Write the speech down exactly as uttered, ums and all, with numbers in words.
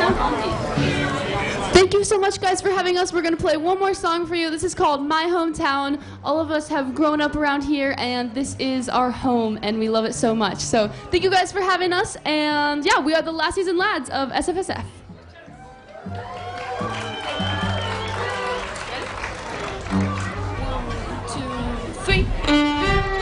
Thank you so much, guys, for having us. We're going to play one more song for you. This is called My Hometown. All of us have grown up around here, and this is our home, and we love it so much. So thank you guys for having us, and yeah, we are the last season lads of S F S F. One, two, three.